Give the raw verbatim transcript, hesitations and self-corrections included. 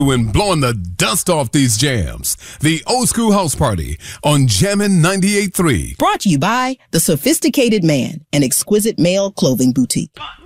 and blowing the dust off these jams. The Old School House Party on Jammin' ninety-eight point three. Brought to you by The Sophisticated Man, an exquisite male clothing boutique.